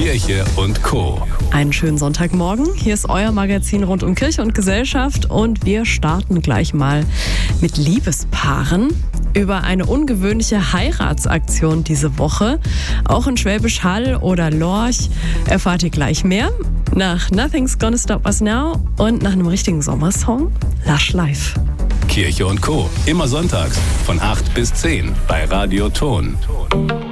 Kirche und Co. Einen schönen Sonntagmorgen. Hier ist euer Magazin rund um Kirche und Gesellschaft und wir starten gleich mal mit Liebespaaren. Über eine ungewöhnliche Heiratsaktion diese Woche. Auch in Schwäbisch Hall oder Lorch erfahrt ihr gleich mehr. Nach Nothing's Gonna Stop Us Now und nach einem richtigen Sommersong Lush Live. Kirche und Co. Immer sonntags von 8 bis 10 bei Radio Ton.